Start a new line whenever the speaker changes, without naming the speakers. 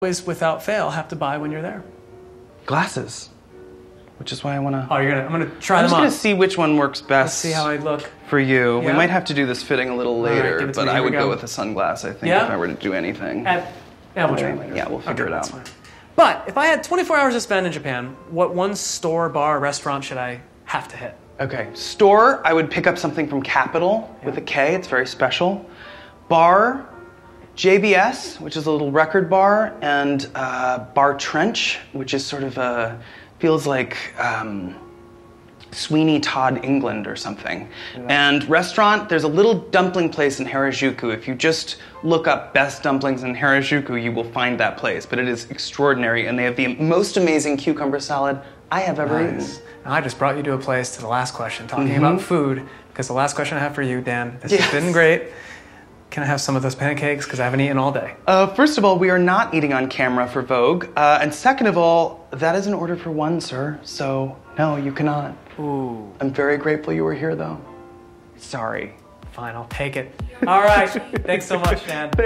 always, without fail, have to buy when you're there?
Glasses. Which is why I want to...
Oh, I'm going to try them on.
I'm just going to see which one works best.
Let's see how I look.
For you.
Yeah?
We might have to do this fitting a little later,
Right,
but I would go with a sunglass, I think, if I were to do anything.
Yeah, we'll try it later.
Yeah, we'll figure it out.
Fine. But if I had 24 hours to spend in Japan, what one store, bar, restaurant should I have to hit?
Okay, store, I would pick up something from Capital with a K. It's very special. Bar, JBS, which is a little record bar, and Bar Trench, which is sort of feels like Sweeney Todd, England or something. And restaurant, there's a little dumpling place in Harajuku. If you just look up best dumplings in Harajuku, you will find that place. But it is extraordinary, and they have the most amazing cucumber salad I have ever eaten.
Now, I just brought you to a place to the last question, talking about food, because the last question I have for you, Dan, this has been great. Can I have some of those pancakes? Because I haven't eaten all day.
First of all, we are not eating on camera for Vogue. And second of all, that is an order for one, sir. So, no, you cannot.
Ooh.
I'm very grateful you were here, though. Sorry.
Fine, I'll take it. All right. Thanks so much, Dan.